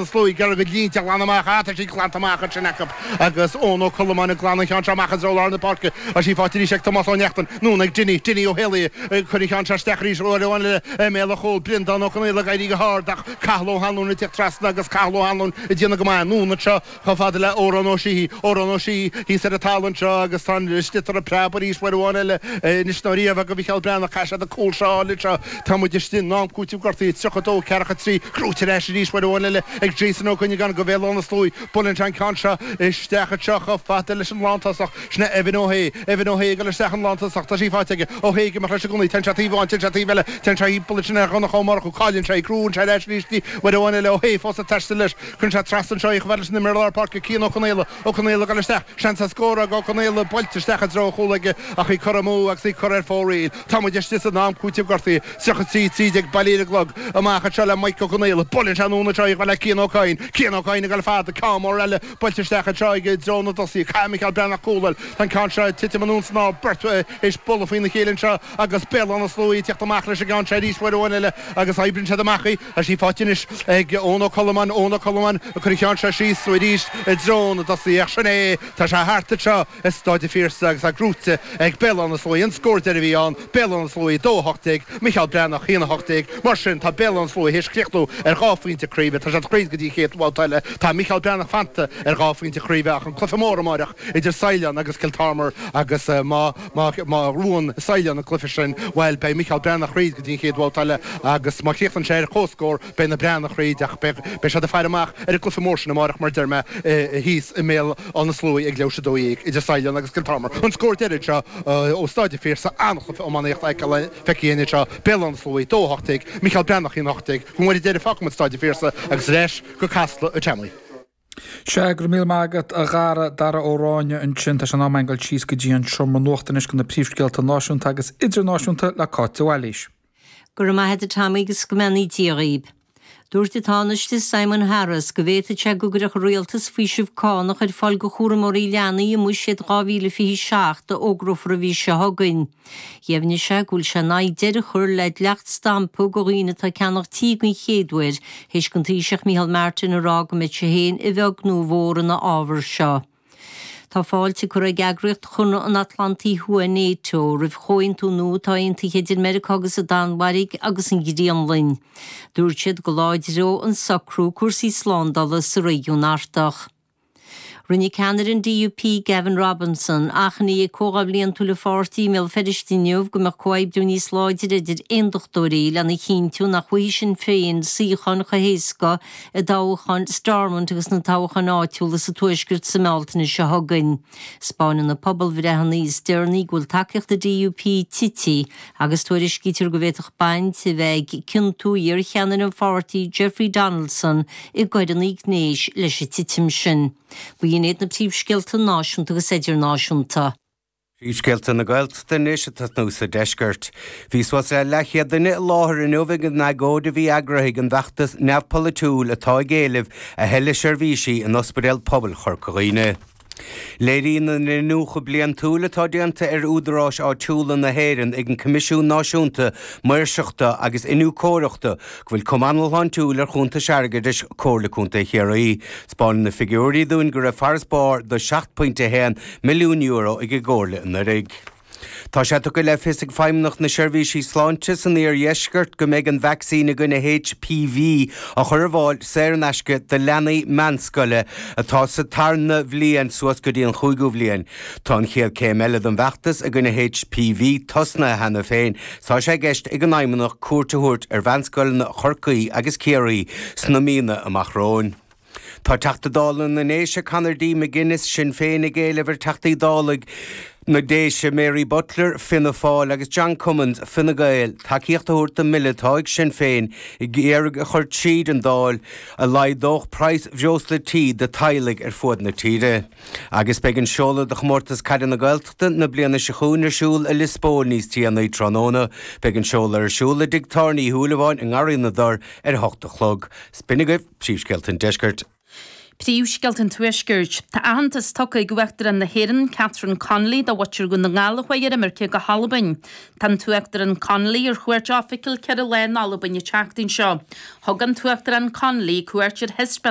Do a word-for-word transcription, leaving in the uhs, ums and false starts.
an slúí gar go dlínte glanamach áta sí glantamach sinach agus ónó colmánna glanna cheantraach rólar na parke a sí fátirí se Tomás Neachtan núna Ginny Ginny ó Heli chunig cheantra stechrí óháinile méle chó blind an ochna le gaií go hardach cahló hanúna te trasna agus cahló hanún i dtíanana go mai núna seo chu fada le órán ó sí órán ó sí hí sé a talan seo agus tan stitar a preparí bhile nisnoíomh go bhí cheall brena caiise a cúil seá le tá mu stin ná cútí gortaí tucható cecha trí cruúte éis ríéis bhile ag Jason ó chunne gan go bhé an slúi bulin an canse stecha techa fata leis an látasach sna Evan O'Hay Evan O'Hay go le sechan látasach tá sí fáteige ó héige mar leis gonaí tentatíháin tentatíhile tentraí bulna chuna chomar chu cáilinn tre crún tre leis ríí bhile le ó hé fós a teiste leis chun se trasan seo ag bhile na Mirlar Park cí ó chunéile ó chunéile go leisteach sean sa scóra go chunéile bolteistecha dro cholaige a chu choramú agus í choir fóí tá mu deiste a ná cútih gortaí sucha tí tí ag bailíre glog amach se le maic go chunéile bolin anúna treigh bhile cí óáin cí óáin go fád cámór eile bolteistecha treige drona dosí caiimichail brena cúil tan can se tite manún ná bert is bolla faoin na chéann se agus be an slúí teachtamach leis a gan sé ríos bhile agus haibrin se amachí a sí fátinis ag ónó colman ónó colman a chu chean se sí suidís drona dosí ag sinné tá se háta seo is stáide físa agus a grúte ag be an slúí an scóir de bhí an be an slúí dóthachtaigh Michael Brennach chéanaachtaigh mar sin tá be an slúí his cléchtú ar gáfaointe críbe tá sé críd go dtí chéad bháilteile tá Michael Brennach fanta ar gáfaointe críbeach an clufamóramach idir Saileán agus Kiltarmar agus má rún Saileán na clufi sin bhil be Michael Brennach ríd go dtí chéad bháilteile agus má chéan sé ar chóscór be na Brennach ríd ach be se de fearach ar a clufamórsin amach mar derme híos i mé an na slúí ag leosadóíigh idir Saileán agus Kiltarmar an scóir deire se ó stáide físa anchla ó manéocht ag fecíine se be an slúí dóthachtaigh Michael Brennach í nachtaigh chun bhfuir deidir fa stáide físa agus réis go casla a temlaí. Se gur mí mágad a gára dara óráine an sin tá an ámeingáil síos go dtíon seomar nuachtanis go na príomhscealta náisiúnta agus idirnáisiúnta le cáte bhhailís. Gur maithe a táigus go menaí tíoríb. Dúirt táneiste Simon Harris go bhéta te go gur réaltas fíisih cánach ar fáil go churamóí leanaí i mu siad gáhíle fi seach de ógrúfra bhí se hagain. Dhéimhne se gúil se náidir chur leid lecht stampa go riine tá ceannach tígann chéadúir héis gon tíiseach Michael Martin ará go mit se héin i bheag nó mhór na ábhar seo. Tá fáilte chu a geagraíocht chuna an Atlantí thua NATO rih choinn tú nó tá onanta chéidir America agus a Danmhairg agus an gcídaí linn. Dúirt siad go láidiró an sacrú cuasaí slándala sa réigiún Artach. Rinne ceannar an D U P Gavin Robinson achanaí cógah líon tú le fáirtaí mé feidirtíineh go mar coibú níos láidir idir indachtóirí lena chinú nach chuí sin féin síchan chahéasca a dáchan Stormont agus na táchan áitiúla sa tuisgurt sa meltainna se thugain. Spáinan na pobl bhreithan níos dearnaí ghfuil takeíocht a D U P tití agus tuairiscítear go bhéiteach baint i bheith cinú ar cheannar an fáirtaí Jeffrey Donaldson i gcuid an ígnéis leis a titim sin. Bu iad na príomhscealta náisiúnta agus idir náisiúnta. Príomhscealta na Gaelta den is a nús a deisgurt. Bhís was le lechiad duine láthir in uvaig an nagóda bhí agraigh an bheachtas neamhpolatúil atá géalah a heile seirbhísí an ospidéal pobl chorcaíine. Léirína na nucha blian túla tá déanta ar údarrás á túla na héireann ag an Comisiún Náisiúnta Mairseachta agus inú cóireachta go bhfuil cumanalán túla ar chunta seargadis cóirlaúnta chéaraí. Spáin na figúirí dún gur a farsbár do seacht pointe héan milliún euro ag ggóirla na rig. Tá sé go le fisig feimnach na seirbhísí sláinte san níor dheisgurt go méid an vaccína gona H P V a chur bháil séir an eisce de leanaí meanscoile atá sa tarna bhliain suas go dtíon chuigú bhliain. Tá an chéad céim eile an bheachtas a gona H P V tosna hena féin. Tá sé gceist ag an aimimeach cuairteúirt ar bhanscoil na chorcaí agus céirí sna mína amach róin. Tá teachtadálan na néise Conardí McGuinness sin féin ag éileh ar teachtadálaigh na déise Mary Butler, Fianna Fáil agus John Cummins, Fine Gael, takeíochtaúirt an militáig sin féin i ggéarg a chuir tíd an dáil a laidóch Price bheos le tíd de tailig ar fuad na tíide. Agus beag an seola de chmórtas caidir na Gaeltachta na bliana se chuúnar siúil a Lisbón níos tíana í Tróna, beag an seola ar siúla digtarnaí thuúlaháin an aríonadar ar hochta chlog. Spinnigah, príomhscealta deisgurt. Príomhscealta tuaisgurt. Tá ahantas tuca go bhachtar an na héireann Catherine Connolly do bhaitiúir go na ngálachair America go Hallbain. Tá tuachtar an Connolly ar chuirt áficiil ceir a lein Albain i teachtain seo. Thugan tuachtar an Connolly cuairtear hispa